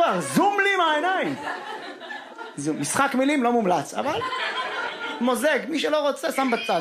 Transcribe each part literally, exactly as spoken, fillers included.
כבר, זום לי מהעיניים. זה משחק מילים לא מומלץ, אבל מוזג, מי שלא רוצה שם בצד.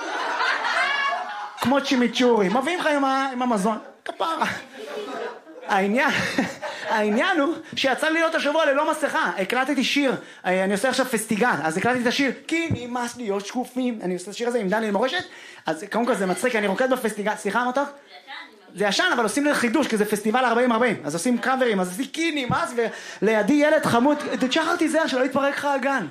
כמו צ'ימיצ'ורי, מביאים לך עם, ה... עם המזון, כפרה. העניין, העניין הוא שיצא לי להיות השבוע ללא מסכה, הקלטתי שיר, אני עושה עכשיו פסטיגל, אז הקלטתי את השיר, כי נמאס להיות שקופים, אני עושה את השיר הזה עם דניאל מורשת, אז קודם כל זה מצחיק, אני רוקד בפסטיגל, סליחה מותק? זה ישן, אבל עושים לי חידוש, כי זה פסטיבל ארבעים ארבעים, אז עושים קאברים, אז עשיתי כי נמאס, ולידי ילד חמוד, תשחרתי זה, שלא יתפרק לך הגן.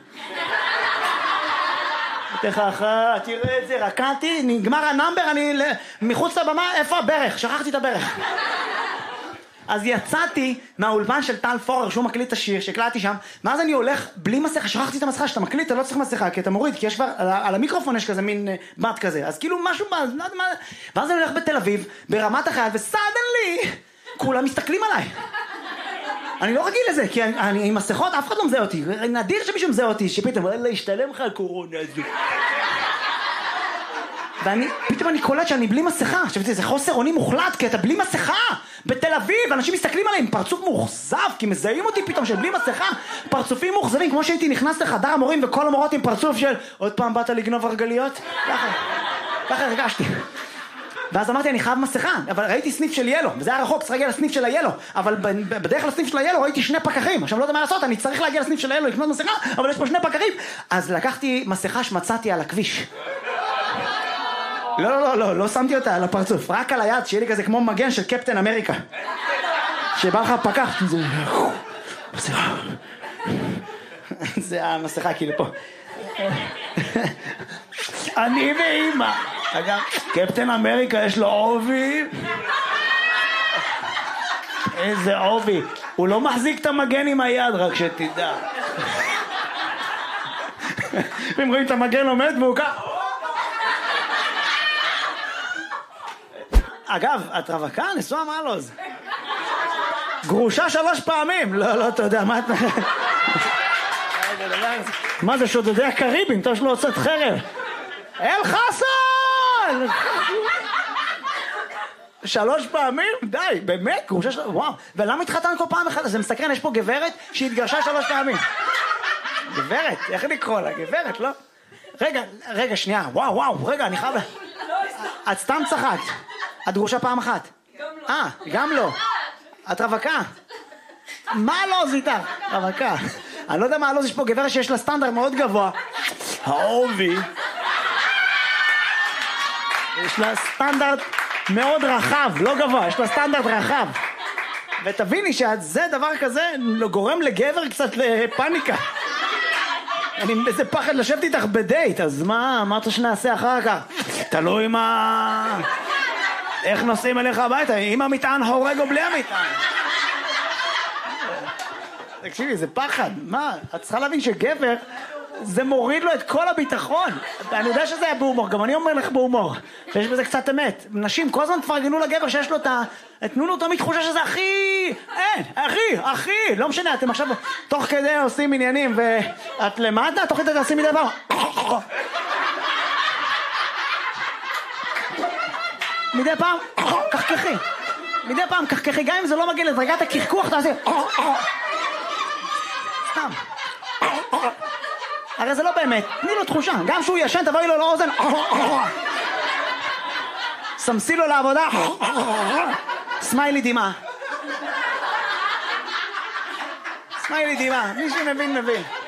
תכחה, תראה את זה, רקעתי, נגמר הנאמבר, אני מחוץ לבמה, איפה הברך? שכחתי את הברך. אז יצאתי מהאולפן של טל פורר, שהוא מקליט את השיר, שהקלטתי שם, ואז אני הולך בלי מסכה, שכחתי את המסכה, שאתה מקליט, אתה לא צריך מסכה, כי אתה מוריד, כי יש כבר, על, על המיקרופון יש כזה מין בת כזה, אז כאילו משהו, לא יודע מה, ואז אני הולך בתל אביב, ברמת החייל, וסדנלי, כולם מסתכלים עליי. אני לא רגיל לזה, כי אני, אני עם מסכות, אף אחד לא מזהה אותי, נדיר שמישהו מזהה אותי, שפתאום, אללה, השתלם לך הקורונה הזו. ואני, פתאום אני קולט שאני בלי מסכה. עכשיו, זה חוסר אונים מוחלט, כי אתה בלי מסכה בתל אביב, אנשים מסתכלים עליהם, פרצוף מאוכזב, כי מזהים אותי פתאום של בלי מסכה, פרצופים מאוכזבים, כמו שהייתי נכנס לחדר המורים, וכל המורות עם פרצוף של, עוד פעם באת לגנוב הרגליות? ככה, ככה הרגשתי. ואז אמרתי, אני חייב מסכה, אבל ראיתי סניף של ילו, וזה היה רחוק, צריך להגיע לסניף של הילו, אבל בדרך לסניף של הילו ראיתי שני פקחים, עכשיו לא יודע מה לעשות, אני צריך להגיע לסניף של הילו, לקנות מסכה, אבל יש פה שני פקחים, אז לקחתי מסכה שמצאתי על הכביש. לא, לא, לא, לא, לא שמתי אותה על הפרצוף, רק על היד, שיהיה לי כזה כמו מגן של קפטן אמריקה. שבא לך פקח, זה... זה המסכה כאילו פה. אני ואמא. אגב, קפטן אמריקה יש לו עובי. איזה עובי. הוא לא מחזיק את המגן עם היד, רק שתדע. אם רואים את המגן עומד והוא כך... אגב, את רווקה? נשואה מעלוז. גרושה שלוש פעמים. לא, לא, אתה יודע, מה את... מה זה, שודדי הקריבים? אתה יש לו הוצאת חרב. אל חסן! שלוש פעמים? די, באמת? גרושה שלוש... וואו. ולמה התחתן כל פעם אחת? זה מסקרן, יש פה גברת שהתגרשה שלוש פעמים. גברת? איך לקרוא לה? גברת, לא? רגע, רגע, שנייה. וואו, וואו, רגע, אני חייב... את סתם צחקת. את גרושה פעם אחת? גם לא. אה, גם לא. את רווקה? מה לא זיתה? רווקה. אני לא יודע מה לא, יש פה גברת שיש לה סטנדרט מאוד גבוה. העובי. יש לה סטנדרט מאוד רחב, לא גבוה, יש לה סטנדרט רחב. ותביני שזה דבר כזה גורם לגבר קצת לפניקה. אני איזה פחד לשבת איתך בדייט, אז מה, מה אתה שנעשה אחר כך? תלוי מה... איך נוסעים אליך הביתה, עם המטען הורג או בלי המטען? תקשיבי, זה פחד, מה? את צריכה להבין שגבר, זה מוריד לו את כל הביטחון. אני יודע שזה היה בהומור, גם אני אומר לך בהומור, שיש בזה קצת אמת. נשים כל הזמן תפרגנו לגבר שיש לו את ה... תנו לו תמיד תחושה שזה הכי... אין, הכי, הכי, לא משנה, אתם עכשיו תוך כדי עושים עניינים, ואת למטה, תוך כדי תעשים מדי פעם. מדי פעם, קחקחי. מדי פעם קחקחי, גם אם זה לא מגיע לדרגת הקרקוח, תעשי... סתם. הרי זה לא באמת, תני לו תחושה. גם שהוא ישן, תבואי לו לאוזן. סמסי לו לעבודה. סמיילי דימה. סמיילי דימה. מי שמבין, מבין.